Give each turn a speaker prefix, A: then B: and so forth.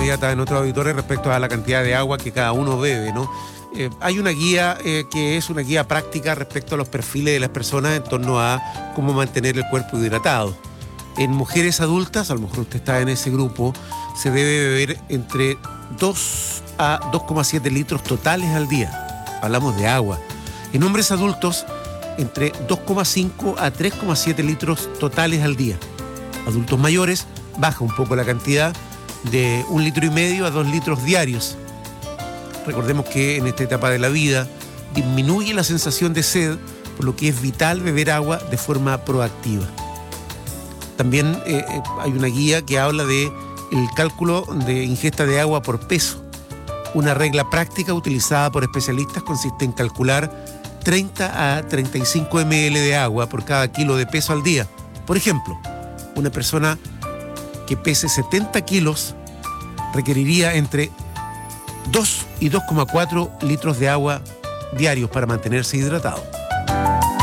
A: inmediata de nuestros auditores respecto a la cantidad de agua que cada uno bebe, ¿no? Hay una guía que es una guía práctica respecto a los perfiles de las personas en torno a cómo mantener el cuerpo hidratado. En mujeres adultas, a lo mejor usted está en ese grupo, se debe beber entre 2 a 2,7 litros totales al día. Hablamos de agua. En hombres adultos, entre 2,5 a 3,7 litros totales al día. Adultos mayores, baja un poco la cantidad de 1,5 litros a 2 litros diarios. Recordemos que en esta etapa de la vida disminuye la sensación de sed, por lo que es vital beber agua de forma proactiva. También hay una guía que habla de el cálculo de ingesta de agua por peso. Una regla práctica utilizada por especialistas consiste en calcular 30 a 35 ml de agua por cada kilo de peso al día. Por ejemplo, una persona que pese 70 kilos requeriría entre 2 y 2,4 litros de agua diarios para mantenerse hidratado.